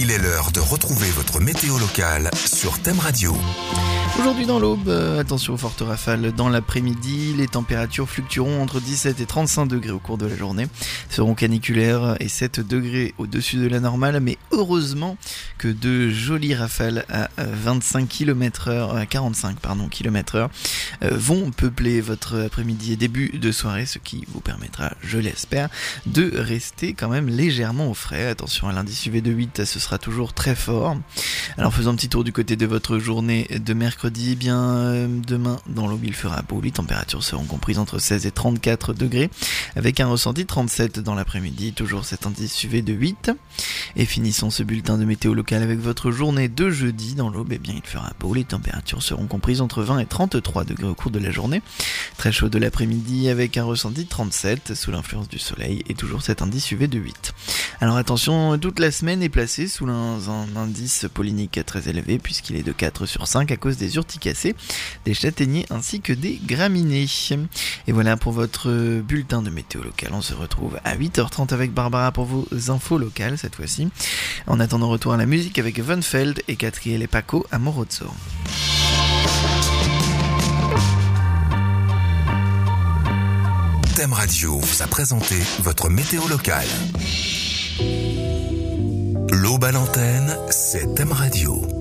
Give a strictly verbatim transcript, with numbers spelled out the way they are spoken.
Il est l'heure de retrouver votre météo locale sur Thème Radio. Aujourd'hui dans l'Aube, euh, attention aux fortes rafales dans l'après-midi. Les températures fluctueront entre dix-sept et trente-cinq degrés au cours de la journée. Seront caniculaires et sept degrés au-dessus de la normale. Mais heureusement que de jolies rafales à vingt-cinq kilomètres heure, à quarante-cinq pardon, kilomètres heure euh, vont peupler votre après-midi et début de soirée. Ce qui vous permettra, je l'espère, de rester quand même légèrement au frais. Attention à l'indice U V de huit, ce sera toujours très fort. Alors faisons un petit tour du côté de votre journée de mercredi. Eh bien, euh, demain dans l'Aube il fera beau, les températures seront comprises entre seize et trente-quatre degrés, avec un ressenti trente-sept dans l'après-midi, toujours cet indice U V de huit. Et finissons ce bulletin de météo local avec votre journée de jeudi dans l'Aube. Eh bien, il fera beau, les températures seront comprises entre vingt et trente-trois degrés au cours de la journée, très chaud de l'après-midi avec un ressenti trente-sept sous l'influence du soleil et toujours cet indice U V de huit. Alors attention, toute la semaine est placée sous un, un indice pollinique très élevé puisqu'il est de quatre sur cinq à cause des urticacées, des châtaigniers ainsi que des graminées. Et voilà pour votre bulletin de météo local. On se retrouve à huit heures trente avec Barbara pour vos infos locales cette fois-ci. En attendant, retour à la musique avec Von Feld et Catriel et Paco Amorozzo. Thème Radio vous a présenté votre météo locale. L'Aube à l'antenne, c'est Thème Radio.